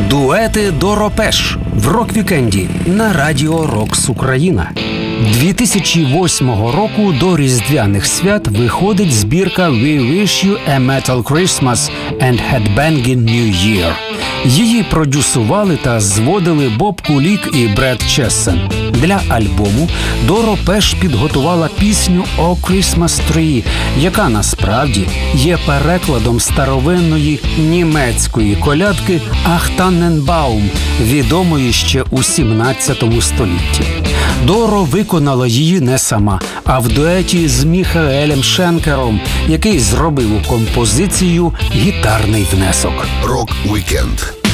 Дуети Доро Пеш в рок-вікенді на Радіо Рокс Україна. 2008 року до Різдвяних свят виходить збірка «We Wish You a Metal Christmas and Headbanging New Year». Її продюсували та зводили Боб Кулік і Бред Чессен. Для альбому Доро Пеш підготувала пісню «О Christmas Tree», яка насправді є перекладом старовинної німецької колядки «Ах Танненбаум», відомої ще у 17 столітті. Доро виконала її не сама, а в дуеті з Міхаелем Шенкером, який зробив у композицію гітарний внесок. Рок-вікенд